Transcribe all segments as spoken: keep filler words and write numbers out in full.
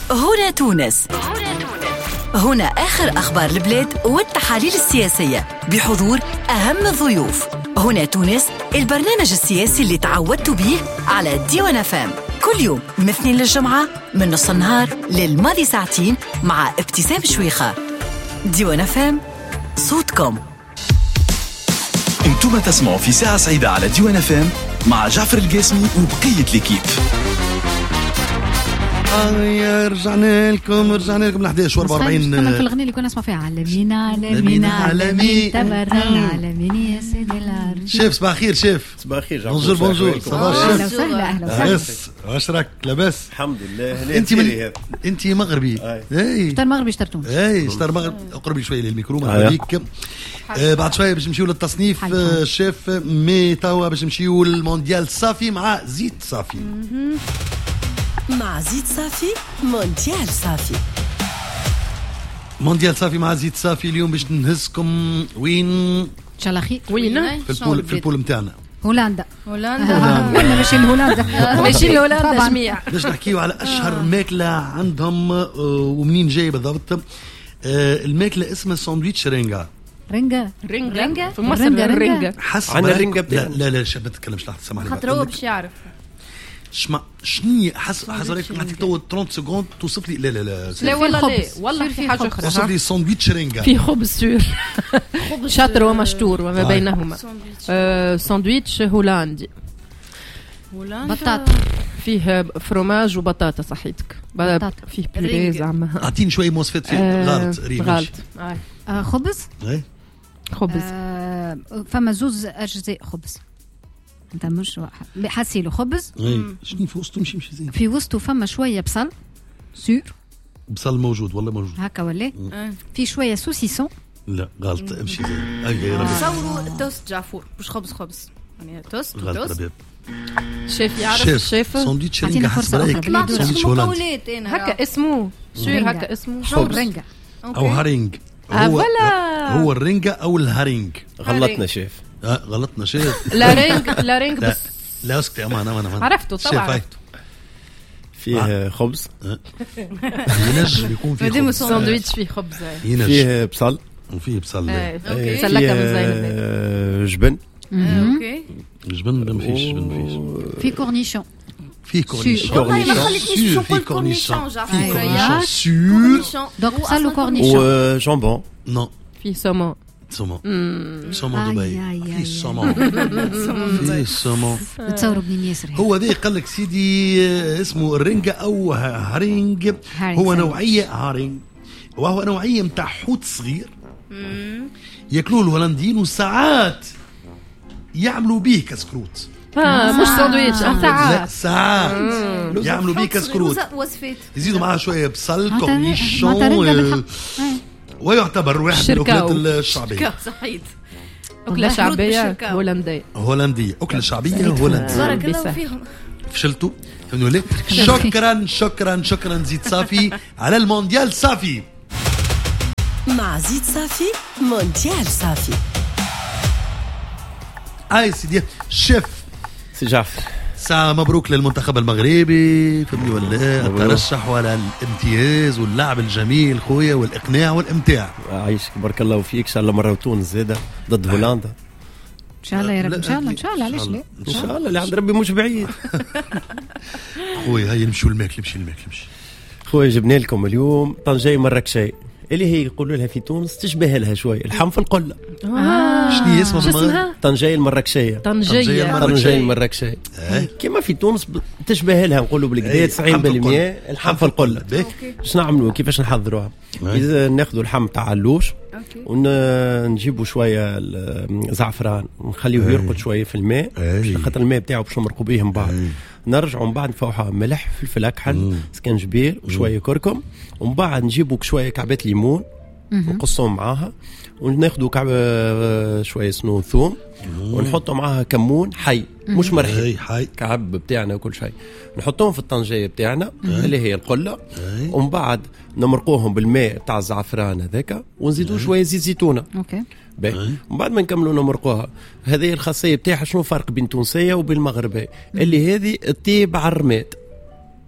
هنا تونس. هنا آخر أخبار البلاد والتحاليل السياسية بحضور أهم الضيوف. هنا تونس، البرنامج السياسي اللي تعودتوا به على ديوان اف ام، كل يوم من اثنين للجمعة من نص النهار للماضي ساعتين مع ابتسام شويخة. ديوان اف ام، صوتكم. انتم تسمعوا في ساعة سعيدة على ديوان اف ام مع جعفر القاسمي وبقية الكيب. آه رجعنا لكم رجعنا لكم الحداش وأربعين. كنا في الأغنية اللي كنا نسمع فيها عالمين عالمين عالمين تبرنا عالمين يا سيدي العرب. شيف صباح خير. شيف صباح الخير. بونجور بونجور. صباح أهلا وسهلا. أهلا وسهلا. بس عشرك لاباس الحمد لله. انت من... انت مغربي. اي شتر مغربي شتر تونس. اي شتر مغرب. اقربي شويه للميكرو ما عليك. آه بعد شويه باش نمشيو للتصنيف آه شيف مي توا باش نمشيو للمونديال صافي مع زيت صافي. مع زيت صافي مونديال صافي. مونديال صافي مع زيت صافي. اليوم باش نهزكم وين إن شاء الله خير. وين؟ في البول في البول نتاعنا هولندا. هولندا ولا ماشي لهولندا ماشي لهولندا جميع. باش نحكيو على اشهر ماكله عندهم ومنين جاي بالضبط. الماكله اسمها ساندويتش رينجا. رينجا رينجا في مصر. رينجا حسب عندنا الرينجا لا لا لا شاب ما تتكلمش لحظه سامحني خاطر هو باش يعرف شما شنية حسب حضرتك نعطيك تو ثلاثين سكوند توصف لي. لا لا لا لا والله لا والله في حاجه اخرى. توصف لي ساندويتش رينجا في خبز سور شاطر ومشطور وما بينهما. آه ساندويتش هولندي بطاطا فيه فروماج وبطاطا. صحيتك فيه بيري زعما. اعطيني شويه مواصفات فيه. غلط غلط. آه خبز اي خبز. آه فما زوز اجزاء خبز. انت مش حاسي له خبز. اي شنو في وسطه مشي مشي زين. في وسطه فما شويه بصل سور. بصل موجود والله موجود هكا ولا في شويه سوسيسون. لا غلط امشي زين. اي ربي تصوروا توست جعفور مش خبز خبز يعني توست غلط. شيف يعرف الشيف. ساندويتش رينجا حسب رايك ساندويتش هولندي هكا اسمه سور هكا اسمه رينجا او هارينج. هو هو الرينجا او الهارينج. غلطنا شيف. اه غلطنا شيف. لا رينج لا رينج لا بس لا اسكتي امان امان امان عرفته طبعا عرفته. فيه خبز. ينجم يكون فيه خبز. ساندويتش فيه خبز. فيه بصل وفيه بصل. سلكه من زين. جبن. اوكي جبن ما فيش جبن فيش. في كورنيشون. في كورنيشون. والله ما خليتنيش نقول كورنيشون جعفر. كورنيشون. دونك بصل وكورنيشون. وجامبون. نو فيه سومون. سومون سومون دبي. في سومون في سومون. تصوروا بنين ياسر. هو ذي قال لك سيدي اسمه الرينجا او هارينج. هو نوعيه هارينج وهو نوعيه متاع حوت صغير ياكلوه الهولنديين وساعات يعملوا به كسكروت. اه مش ساندويتش ساعات ساعات يعملوا به كسكروت. وصفات يزيدوا معها شويه بصل كورنيشون ويعتبر واحد من الأكلات الشعبية. صحيح. أكلة شعبية هولندية. هولندية أكلة شعبية هولندية. بارك الله فيهم. فشلتوا فهمتوا ليه؟ شكرا شكرا شكرا زيت صافي على المونديال صافي. مع زيت صافي مونديال صافي. هاي سيدي شيف سي جعفر ساعة مبروك للمنتخب المغربي فهمني ولا الترشح ولا الامتياز واللعب الجميل خويا والإقناع والإمتاع. عايشك بارك الله فيك. إن شاء الله مرة وتونس زادة ضد هولندا. إن شاء الله يا رب. إن شاء الله إن شاء الله علاش لا إن شاء الله اللي عند ربي مش بعيد. خويا هاي نمشوا الماكل نمشي الماكل نمشي. خويا جبنا لكم اليوم طنجة مراكشي اللي هي يقولوا لها في تونس تشبه لها شوي اللحم في القلة. آه. شنو اسمها بالمغرب؟ طنجة المراكشية. طنجة طنجة المراكشية. كما في تونس تشبه لها نقولوا بالكدا تسعين بالمئة اللحم في القلة. باش نعملوا كيفاش نحضروها؟ إذا ناخذوا اللحم تاع علوش ونجيبوا شوية زعفران ونخليه يرقد شوية في الماء خاطر الماء بتاعه باش نمرقوا به من بعد. نرجعوا من بعد نفوحها ملح فلفل أكحل سكنجبير وشوية كركم ومن بعد نجيبوا شوية كعبات ليمون ونقصهم معاها وناخذوا كعبة شوية سنون ثوم ونحطوا معاها كمون حي مش مرحي حي كعب بتاعنا وكل شيء نحطوهم في الطنجية بتاعنا اللي هي القلة ومن بعد نمرقوهم بالماء بتاع الزعفران هذاك ونزيدوا شوية زيت زيتونة. اوكي ومن بعد ما نكملوا نمرقوها. هذه الخاصية بتاعها شنو فرق بين تونسية وبين المغربية اللي هذه الطيب على الرماد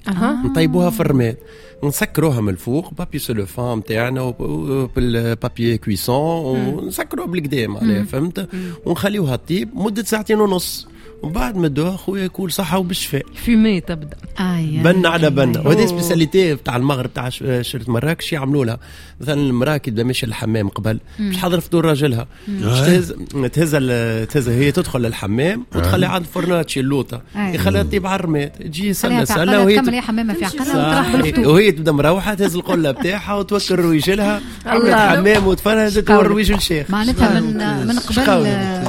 اها نطيبوها في الرماد نسكروها من الفوق بابي سلوفان تاعنا وبالبابي كويسون ونسكروها بالكدا معناها فهمت ونخليوها طيب مده ساعتين ونص ومن بعد مدوها خويا يكون صحه وبالشفاء فيمي تبدا اي بن على بن. وهذه سبيساليتي تاع المغرب تاع شرط مراكش يعملوها مثلا المراه كي تبدا ماشيه للحمام قبل باش تحضر فطور راجلها تهز تهز تهز هي تدخل للحمام وتخلي عند فرناتشي اللوطه يخليها طيب على الرماد تجي سله سله وهي تكمل يا حمامه في عقلها وتروح بالفطور وهي تبدا مروحه تهز القله بتاعها وتوكل روايجلها عملت حمام وتفرجت وروايج الشيخ معناتها من من قبل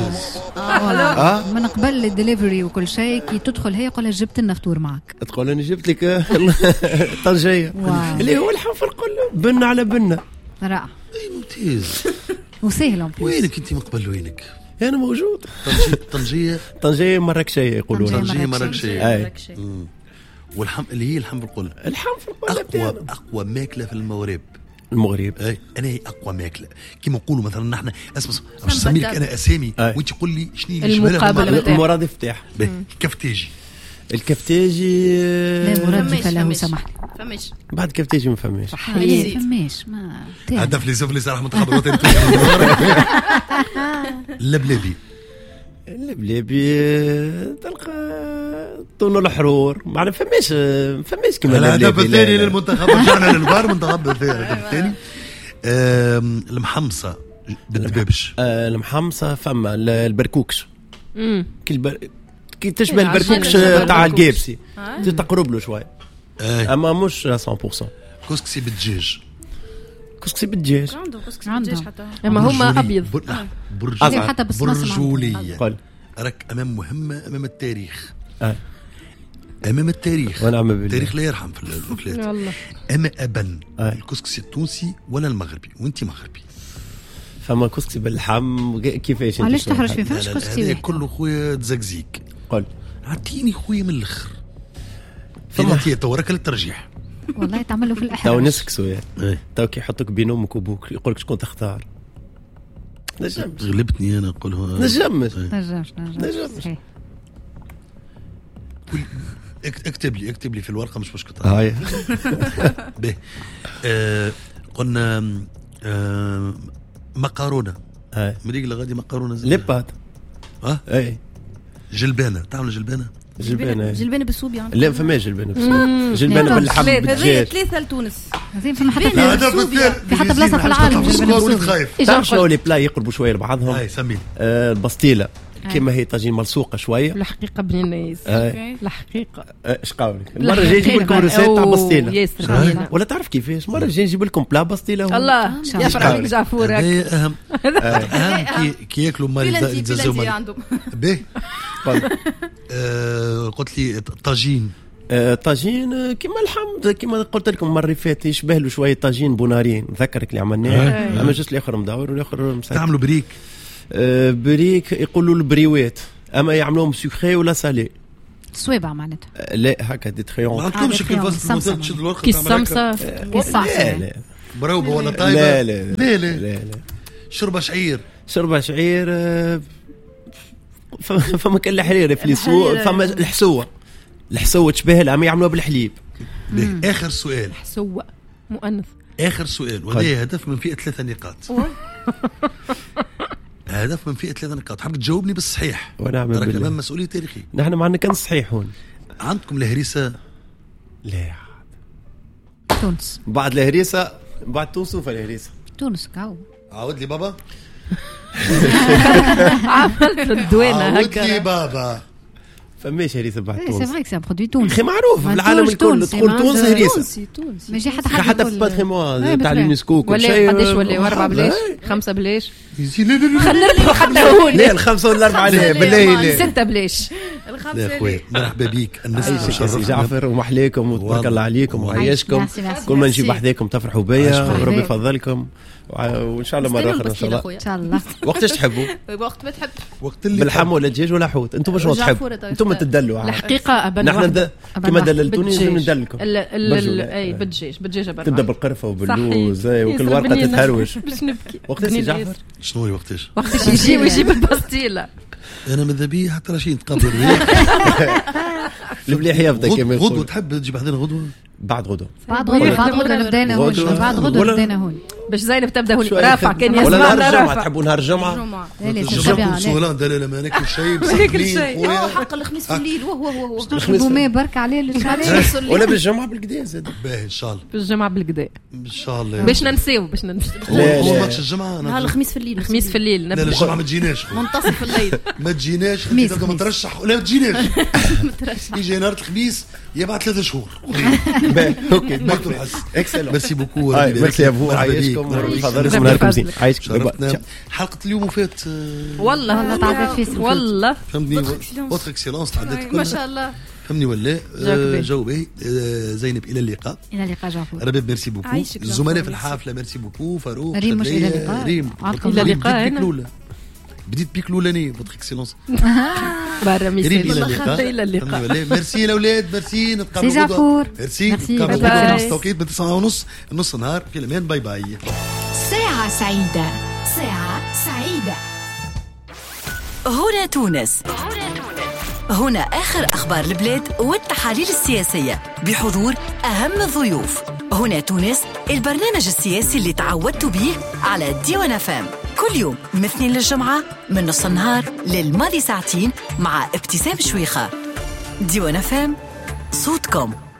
من قبل الدليفري وكل شيء كي تدخل هي يقول جبت لنا فطور معك تقول انا جبت لك طنجيه اللي هو الحفر كله بن على بنه رائع اي ممتاز وسهل. وينك انت من قبل وينك؟ انا موجود. طنجيه طنجيه مراكشيه يقولوا طنجيه مراكشيه اي والحم اللي هي اللحم بالقل اللحم بالقل اقوى اقوى ماكله في المغرب المغرب اي انا هي اقوى ماكله كيما نقولوا مثلا نحن اسمع باش نسميك انا اسامي وانت تقول لي شنو المقابله المرادف تاعها كفتاجي الكفتاجي لا مرادف له سمح فماش بعد كفتاجي ما فماش فماش ما هدف لي سفلي صراحه منتخب الوطني اللبلبي اللبلبي تلقى طول الحرور ما عرف فماش فماش كيما الهدف الثاني للمنتخب رجعنا للفار منتخب الهدف الثاني المحمصه بالدبابش المحمصه فما البركوكش كل كي تشبه البركوكش تاع الجيبسي تقرب له شويه اما مش مية بالمية. كسكسي بالدجاج كسكسي بالدجاج عنده كسكسي بالدجاج حتى اما هما ابيض برج حتى برجوليه راك امام مهمه امام التاريخ امام التاريخ ونعم بالله التاريخ لا يرحم في الاكلات اما ابن الكسكسي التونسي ولا المغربي وانت مغربي فما كسكسي باللحم كيفاش انت علاش تحرج فيه فاش كسكسي كله خويا تزقزيك قل عطيني خويا من الاخر فما تي تورك للترجيح والله تعملوا في الاحراج تو نسكسوا يا تو كي يحطوك بين امك وابوك يقول لك شكون تختار نجمش غلبتني انا نقولها نجمش نجمش نجمش اكتب لي اكتب لي في الورقه مش مشكله هاي به آه قلنا آه مقارونه هاي مريقله غادي مقارونه ليبات اه اي جلبانه تعمل جلبانه جلبانه جلبانه بالسوبيا لا فما جلبانه بالسوبيا جلبانه باللحم بالدجاج ثلاثه لتونس زين فما حتى في حتى بلاصه في العالم جلبانه بالسوبيا تعرف شنو لي بلا يقربوا شويه لبعضهم اي سمي آه البسطيله كما هي طاجين ملصوقه شويه الحقيقه بني الناس الحقيقه اش قولك المره الجايه نجيب لكم ريسيت تاع بسطيله ولا تعرف كيفاش المره الجايه نجيب لكم بلا بسطيله الله يفرح عليك جعفورك هذا اهم اهم كي ياكلوا مال يتزازوا مال عندهم به قلت لي طاجين طاجين كيما الحمد كيما قلت لكم المره اللي فاتت يشبه له شويه طاجين بونارين نذكرك اللي عملناه اما جوست الاخر مدور والاخر مسكر تعملوا بريك بريك يقولوا البريوات اما يعملوهم سكري ولا سالي صويبه معناتها لا هكا دي تريون ما عندكمش كيف فاست تشد الورقه كي السمسه لا لا بروبه ولا طايبه لا لا لا لا, لا. شربه شعير شربه شعير فما كان الحريره في السوق فما الحسوه الحسوه تشبه لها ما يعملوها بالحليب اخر سؤال حسوه مؤنث اخر سؤال وهذا هدف من فئه ثلاثه نقاط هدف من فئه ثلاثه نقاط حابب تجاوبني بالصحيح ونعم بالله امام مسؤوليه تاريخيه نحن معنا كان صحيح هون عندكم الهريسه لا تونس بعد الهريسه بعد تونس وفا الهريسه تونس كاو عاود لي بابا عملت الدوينه هكا عاود لي بابا فماش هريسه بعد تونس سي فري سي برودوي تونس اخي معروف في العالم الكل تقول تونس هريسه تونسي ما يجي حتى حتى في الباتريمون تاع اليونسكو كل ولا شيء قداش ولا أربعة بلاش خمسة بلاش خلينا نربحوا حتى هون لا الخمسه ولا أربعة لا بالله ستة بلاش يا خويا مرحبا بك الناس سي جعفر ومحليكم وتبارك الله عليكم وعيشكم كل ما نجي بحذاكم تفرحوا بيا وربي يفضلكم وان شاء الله مره اخرى ان شاء الله ان شاء الله وقتاش تحبوا وقت ما تحب وقت اللي باللحم ولا دجاج ولا حوت انتم شنو تحبوا انتم تدلوا الحقيقه ابن نحن كما دللتوني لازم ندلكم اي بالدجاج بالدجاج تبدا بالقرفه وباللوز وكل ورقه تتهروش باش نبكي وقتاش جعفر شنو هي وقتاش وقتاش يجي ويجيب الباستيله انا ماذا بي حتى رشيد تقبل المليح يفضل كما يقول. غدوه تحب تجي بعدين غدوه؟ بعد غدوه بعد غدوه بعد غدوه بدينا هون بعد غدوه بدينا هون باش زينب تبدا هون رافع كان يسمع نهار الجمعه. رافع تحبوا نهار الجمعه؟ لا لا الجمعه سولان لا لا ما ناكل شيء ما ناكل شيء حق الخميس في الليل وهو هو هو تشربوا ماء برك عليه ولا بالجمعه بالكدا زاد باهي ان شاء الله بالجمعه بالكدا ان شاء الله باش ننساو باش ننساو هو ماتش الجمعه نهار الخميس في الليل الخميس في الليل لا الجمعه ما تجيناش منتصف الليل ما تجيناش تبقى مترشح ولا ما تجيناش يجي نهار الخميس يبعد ثلاثة شهور اوكي اكسلون ميرسي بوكو ميرسي ابو عايشكم تفضلوا نهاركم زين عايشكم حلقه اليوم وفات والله والله تعدت فيس والله فهمني فوتر اكسيلونس تعدت ما شاء الله فهمني ولا جو باهي زينب الى اللقاء الى اللقاء جعفر رباب ميرسي بوكو الزملاء في الحافله ميرسي بوكو فاروق ريم مش الى اللقاء ريم الى اللقاء بديت بيك لولاني فوتر اكسيلونس برا ميسي الى اللقاء ميرسي الاولاد ميرسي نتقابلوا غدوه ميرسي نتقابلوا في التوقيت من تسعة ونص نص نهار في الامان باي باي. ساعة سعيدة ساعة سعيدة هنا تونس هنا آخر أخبار البلاد والتحاليل السياسية بحضور أهم الضيوف. هنا تونس البرنامج السياسي اللي تعودتوا به على ديوان اف ام كل يوم من اثنين للجمعة من نص النهار للماضي ساعتين مع ابتسام شويخة. ديوان اف ام صوتكم.